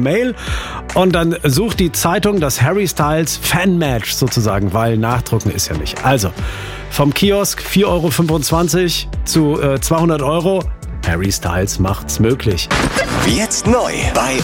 Mail und dann sucht die Zeitung das Harry Styles Fanmatch sozusagen, weil nachdrucken ist ja nicht. Also, vom Kiosk 4,25 € zu 200 €. Harry Styles macht's möglich. Jetzt neu bei